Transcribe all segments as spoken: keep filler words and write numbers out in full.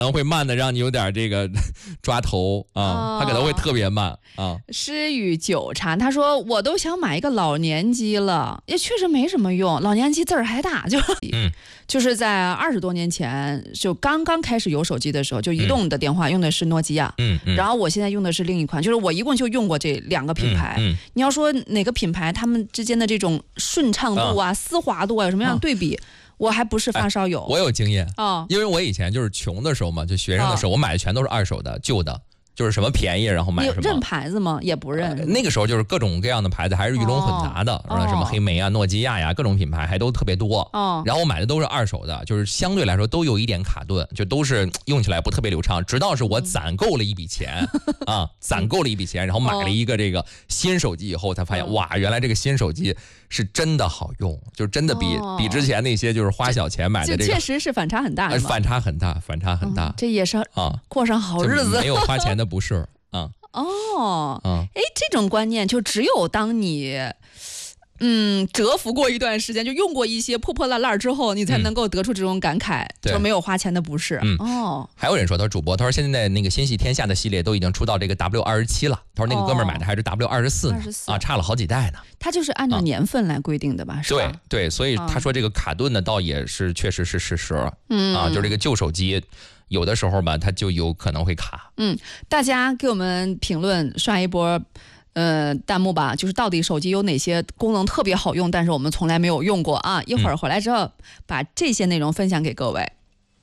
能会慢的让你有点这个抓头啊，它可能会特别慢啊。 诗与酒茶，他说我都想买一个老年机了，也确实没什么用，老年机字儿还大，就嗯， 就是在二十多年前就刚刚开始有手机的时候，就移动的电话用的是诺基亚， 嗯嗯， 然后我现在用的是另一款，就是我一共就用过这两个品牌。 嗯嗯、 你要说哪个品牌他们之间的这种顺畅度啊、啊丝滑度啊有什么样的对比？啊我还不是发烧友， 哎、我有经验哦， 因为我以前就是穷的时候嘛，就学生的时候，哦、我买的全都是二手的、旧的，就是什么便宜然后买什么。 你认牌子吗？也不认、 呃。那个时候就是各种各样的牌子，还是鱼龙混杂的，哦、什么黑莓啊、诺基亚呀，各种品牌还都特别多。哦，然后我买的都是二手的，就是相对来说都有一点卡顿，就都是用起来不特别流畅。直到是我攒够了一笔钱、嗯、啊，攒够了一笔钱，然后买了一个这个新手机以后，才发现、哦、哇，原来这个新手机是真的好用，就真的比、哦、比之前那些就是花小钱买的这个， 确实是反差很大、呃， 反差很大，反差很大。嗯、 这也是啊，过上好日子， 没有花钱的不是啊。 哦，嗯，哎，这种观念就只有当你。嗯，蛰伏过一段时间，就用过一些破破烂烂之后，你才能够得出这种感慨，嗯、就没有花钱的不是。 嗯， 哦， 还有人说，他说主播，他说现在那个心系天下的系列都已经出到这个 W 二十七了，他说那个哥们儿买的还是 W 二十四啊，差了好几代呢。 他就是按照年份来规定的吧？啊、 是吧？对对，所以他说这个卡顿呢，倒也是确实是事实。嗯啊，就是这个旧手机。有的时候吧，它就有可能会卡。 嗯，大家给我们评论刷一波。呃，弹幕吧，就是到底手机有哪些功能特别好用，但是我们从来没有用过啊！一会儿回来之后，嗯、把这些内容分享给各位。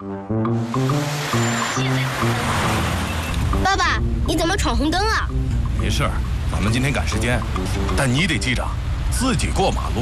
爸爸，你怎么闯红灯啊？ 没事，咱们今天赶时间，但你得记着，自己过马路